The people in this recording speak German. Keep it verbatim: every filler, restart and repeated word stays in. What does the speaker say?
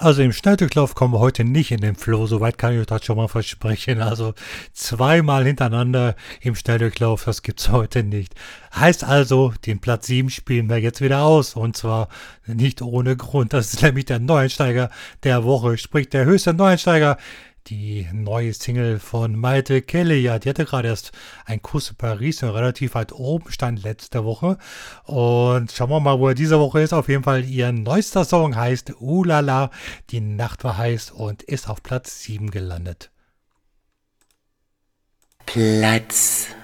Also im Schnelldurchlauf kommen wir heute nicht in den Flow, soweit kann ich euch das schon mal versprechen. Also zweimal hintereinander im Schnelldurchlauf, das gibt's heute nicht. Heißt also, den Platz sieben spielen wir jetzt wieder aus und zwar nicht ohne Grund. Das ist nämlich der Neueinsteiger der Woche, sprich der höchste Neueinsteiger. Die neue Single von Maite Kelly, ja, die hatte gerade erst ein Kuss in Paris und relativ weit oben stand letzte Woche. Und schauen wir mal, wo er diese Woche ist. Auf jeden Fall ihr neuester Song heißt Ulala, die Nacht war heiß und ist auf Platz sieben gelandet. Platz